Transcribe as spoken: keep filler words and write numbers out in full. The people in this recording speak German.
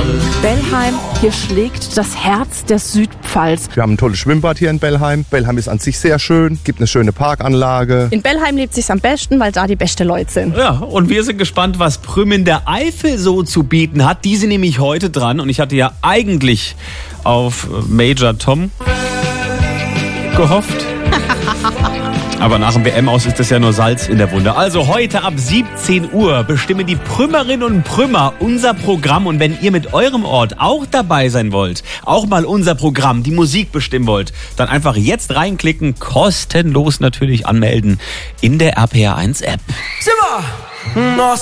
Bellheim, hier schlägt das Herz der Südpfalz. Wir haben ein tolles Schwimmbad hier in Bellheim. Bellheim ist an sich sehr schön, gibt eine schöne Parkanlage. In Bellheim lebt sich's am besten, weil da die beste Leute sind. Ja, und wir sind gespannt, was Prüm in der Eifel so zu bieten hat. Die sind nämlich heute dran und ich hatte ja eigentlich auf Major Tom gehofft. Aber nach dem W M-Aus ist das ja nur Salz in der Wunde. Also heute ab siebzehn Uhr bestimmen die Prümmerinnen und Prümmer unser Programm. Und wenn ihr mit eurem Ort auch dabei sein wollt, auch mal unser Programm, die Musik bestimmen wollt, dann einfach jetzt reinklicken, kostenlos natürlich anmelden in der R P R eins App. Simmer!